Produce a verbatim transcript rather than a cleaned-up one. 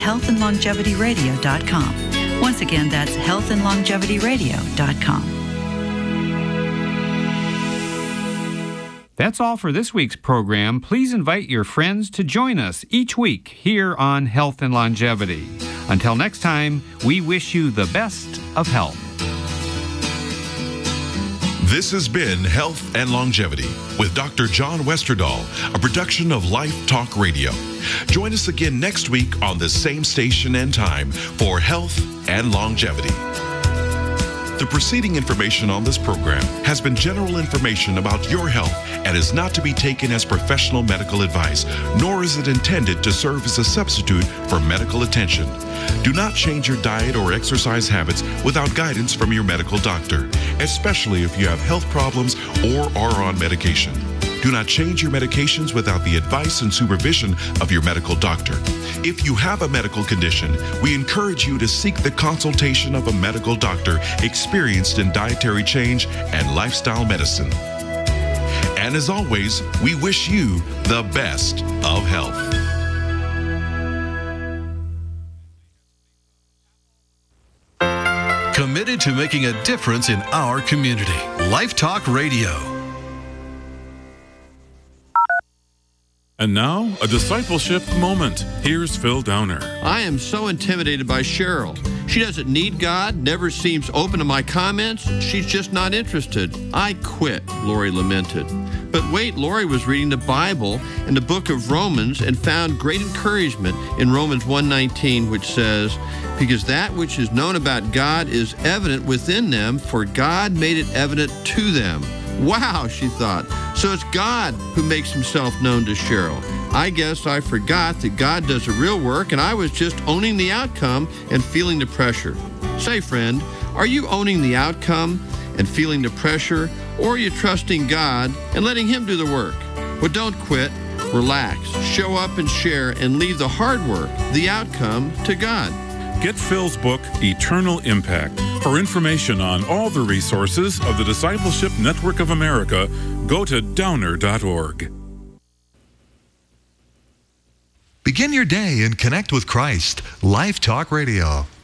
health and longevity radio dot com. Once again, that's health and longevity radio dot com. That's all for this week's program. Please invite your friends to join us each week here on Health and Longevity. Until next time, we wish you the best of health. This has been Health and Longevity with Doctor John Westerdahl, a production of Life Talk Radio. Join us again next week on the same station and time for Health and Longevity. The preceding information on this program has been general information about your health and is not to be taken as professional medical advice, nor is it intended to serve as a substitute for medical attention. Do not change your diet or exercise habits without guidance from your medical doctor, especially if you have health problems or are on medication. Do not change your medications without the advice and supervision of your medical doctor. If you have a medical condition, we encourage you to seek the consultation of a medical doctor experienced in dietary change and lifestyle medicine. And as always, we wish you the best of health. Committed to making a difference in our community. Life Talk Radio. And now, a discipleship moment. Here's Phil Downer. I am so intimidated by Cheryl. She doesn't need God, never seems open to my comments. She's just not interested. I quit, Lori lamented. But wait, Lori was reading the Bible and the book of Romans and found great encouragement in Romans one nineteen, which says, because that which is known about God is evident within them, for God made it evident to them. Wow, she thought. So it's God who makes himself known to Cheryl. I guess I forgot that God does the real work, and I was just owning the outcome and feeling the pressure. Say, friend, are you owning the outcome and feeling the pressure, or are you trusting God and letting him do the work? Well, don't quit. Relax. Show up and share and leave the hard work, the outcome, to God. Get Phil's book, Eternal Impact. For information on all the resources of the Discipleship Network of America, go to downer dot org. Begin your day and connect with Christ. Life Talk Radio.